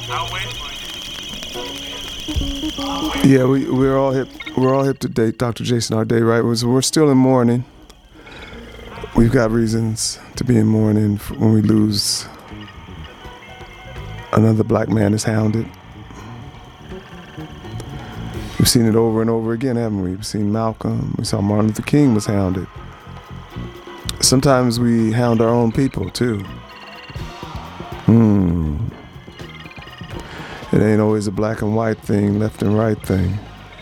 Yeah, we're all hip. We're all hip to date, Dr. Jason Arday, right? We're still in mourning. We've got reasons to be in mourning when we lose another black man is hounded. We've seen it over and over again, haven't we? We've seen Malcolm. We saw Martin Luther King was hounded. Sometimes we hound our own people too. It ain't always a black and white thing, left and right thing.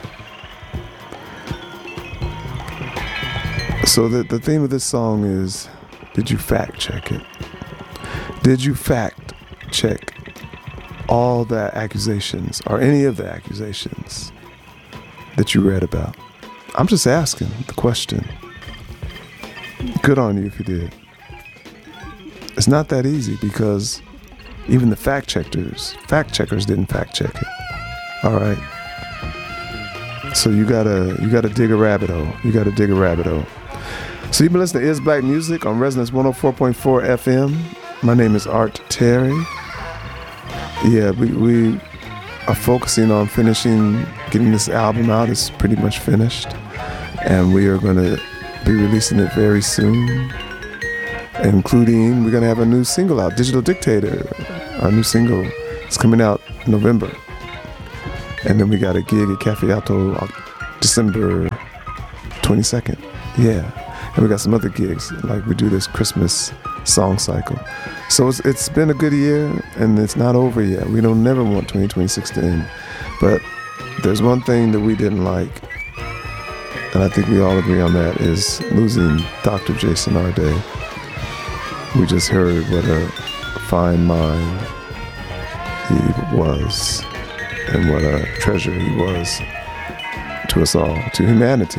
So the theme of this song is, did you fact check it? Did you fact check all the accusations or any of the accusations that you read about? I'm just asking the question. Good on you if you did. It's not that easy because even the fact checkers didn't fact check it. All right. So you gotta dig a rabbit hole. You gotta dig a rabbit hole. So you've been listening to Is Black Music on Resonance 104.4 FM. My name is Art Terry. Yeah, we are focusing on getting this album out. It's pretty much finished. And we are going to be releasing it very soon. Including, we're going to have a new single out, Digital Dictator. Our new single is coming out in November. And then we got a gig at Cafe Alto December 22nd. Yeah. And we got some other gigs, like we do this Christmas song cycle. So it's been a good year, and it's not over yet. We don't never want 2026 to end. But there's one thing that we didn't like, and I think we all agree on that, is losing Dr. Jason Arday. We just heard what a fine mind he was, and what a treasure he was to us all, to humanity.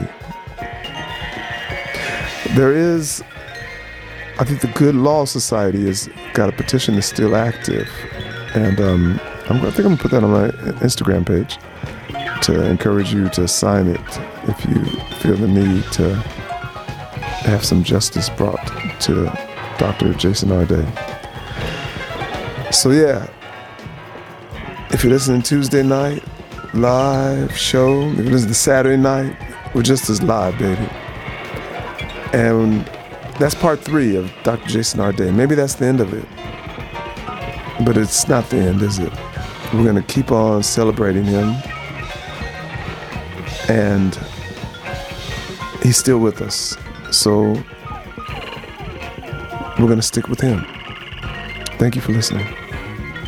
There is, I think the Good Law Society has got a petition that's still active. And I think I'm going to put that on my Instagram page to encourage you to sign it if you feel the need to have some justice brought to Dr. Jason Arday. So yeah, if you're listening Tuesday night, live show, if you're listening to Saturday night, we're just as live, baby. And that's part 3 of Dr. Jason Arday. Maybe that's the end of it. But it's not the end, is it? We're going to keep on celebrating him. And he's still with us. So we're going to stick with him. Thank you for listening.